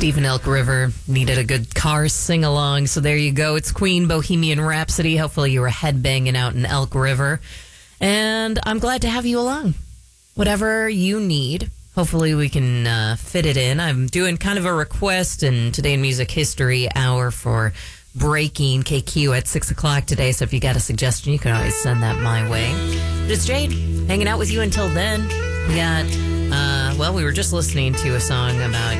Stephen Elk River needed a good car sing-along, so there you go. It's Queen, Bohemian Rhapsody. Hopefully you were headbanging out in Elk River. And I'm glad to have you along. Whatever you need, hopefully we can fit it in. I'm doing kind of a request in Today in Music History Hour for Breaking KQ at 6 o'clock today, so if you got a suggestion, you can always send that my way. But it's Jade, hanging out with you until then. We got, we were just listening to a song about